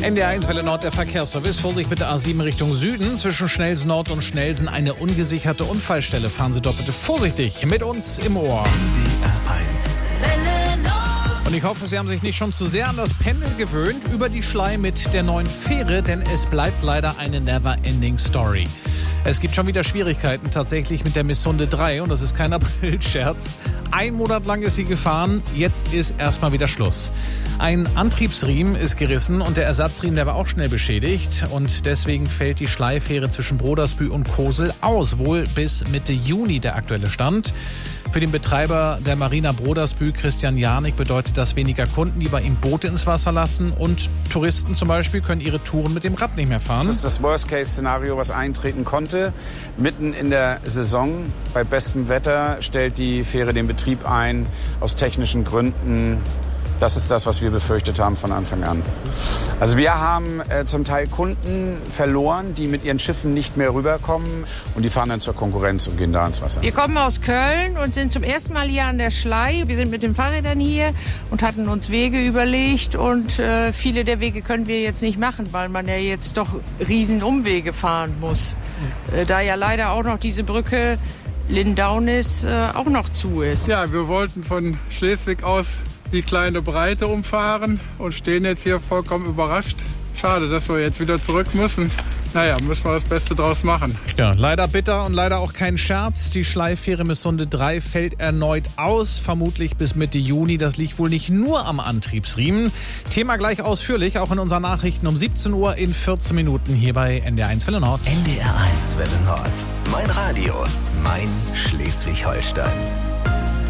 NDR1 Welle Nord, der Verkehrsservice. Vorsicht bitte A7 Richtung Süden. Zwischen Schnelsen Nord und Schnelsen eine ungesicherte Unfallstelle. Fahren Sie dort bitte vorsichtig mit uns im Ohr. NDR1 Welle Nord. Und ich hoffe, Sie haben sich nicht schon zu sehr an das Pendeln gewöhnt über die Schlei mit der neuen Fähre, denn es bleibt leider eine never-ending Story. Es gibt schon wieder Schwierigkeiten tatsächlich mit der Missunde 3 und das ist kein Aprilscherz. 1 Monat lang ist sie gefahren, jetzt ist erstmal wieder Schluss. Ein Antriebsriemen ist gerissen und der Ersatzriemen, der war auch schnell beschädigt. Und deswegen fällt die Schleifähre zwischen Brodersbühl und Kosel aus, wohl bis Mitte Juni der aktuelle Stand. Für den Betreiber der Marina Brodersbühl, Christian Jarnik, bedeutet das weniger Kunden, die bei ihm Boote ins Wasser lassen. Und Touristen zum Beispiel können ihre Touren mit dem Rad nicht mehr fahren. Das ist das Worst-Case-Szenario, was eintreten konnte. Mitten in der Saison, bei bestem Wetter, stellt die Fähre den Betrieb ein, aus technischen Gründen. Das ist das, was wir befürchtet haben von Anfang an. Also wir haben zum Teil Kunden verloren, die mit ihren Schiffen nicht mehr rüberkommen und die fahren dann zur Konkurrenz und gehen da ins Wasser. Wir kommen aus Köln und sind zum ersten Mal hier an der Schlei. Wir sind mit den Fahrrädern hier und hatten uns Wege überlegt und viele der Wege können wir jetzt nicht machen, weil man ja jetzt doch riesen Umwege fahren muss. Da ja leider auch noch diese Brücke Lindaunis auch noch zu ist. Ja, wir wollten von Schleswig aus die kleine Breite umfahren und stehen jetzt hier vollkommen überrascht. Schade, dass wir jetzt wieder zurück müssen. Naja, müssen wir das Beste draus machen. Ja, leider bitter und leider auch kein Scherz. Die Schleiffähre Missunde 3 fällt erneut aus, vermutlich bis Mitte Juni. Das liegt wohl nicht nur am Antriebsriemen. Thema gleich ausführlich, auch in unseren Nachrichten um 17 Uhr in 14 Minuten hier bei NDR1 Welle Nord. NDR1 Welle Nord. Mein Radio, mein Schleswig-Holstein.